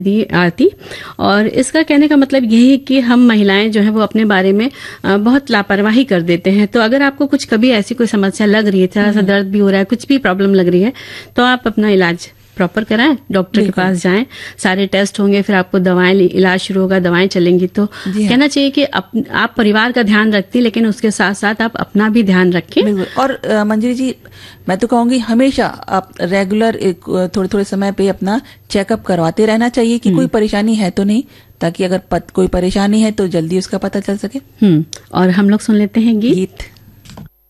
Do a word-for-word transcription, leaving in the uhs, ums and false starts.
दी आरती। और इसका कहने का मतलब यही है कि हम महिलाएं जो है वो अपने बारे में अ, बहुत लापरवाही कर देते हैं। तो अगर आपको कुछ कभी ऐसी कोई समस्या लग रही है, थोड़ा सा दर्द भी हो रहा है, कुछ भी प्रॉब्लम लग रही है, तो आप अपना इलाज प्रॉपर कराएं, डॉक्टर के पास जाएं, सारे टेस्ट होंगे, फिर आपको दवाएं, इलाज शुरू होगा, दवाएं चलेंगी। तो कहना चाहिए कि आप, आप परिवार का ध्यान रखती, लेकिन उसके साथ साथ आप अपना भी ध्यान रखें। और अ, मंजरी जी, मैं तो कहूंगी हमेशा आप रेगुलर एक थोड़े थोड़े समय पे अपना चेकअप करवाते रहना चाहिए कि कोई परेशानी है तो नहीं, ताकि अगर पत, कोई परेशानी है तो जल्दी उसका पता चल सके। हम्म और हम लोग सुन लेते हैं गीत, गीत।